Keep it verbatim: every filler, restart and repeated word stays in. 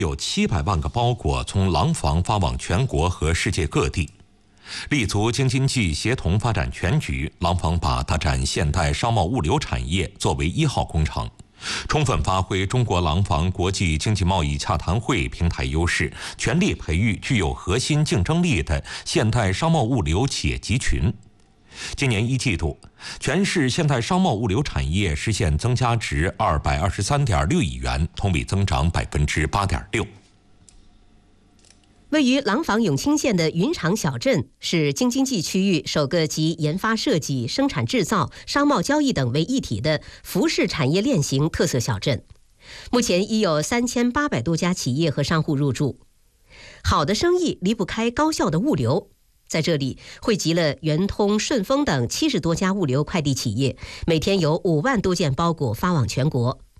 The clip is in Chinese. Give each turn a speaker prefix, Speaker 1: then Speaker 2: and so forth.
Speaker 1: 有七百万个包裹从廊坊发往全国和世界各地。立足京津冀协同发展全局，廊坊把大展现代商贸物流产业作为一号工程，充分发挥中国廊坊国际经济贸易洽谈会平台优势，全力培育具有核心竞争力的现代商贸物流企业集群。今年一季度，全市现代商贸物流产业实现增加值二百二十三点六亿元，同比增长百分之八点六。
Speaker 2: 位于廊坊永清县的云长小镇是京津冀区域首个集研发设计、生产制造、商贸交易等为一体的服饰产业链型特色小镇。目前已有三千八百多家企业和商户入驻。好的生意离不开高效的物流。在这里汇集了圆通、顺丰等七十多家物流快递企业，每天有五万多件包裹发往全国。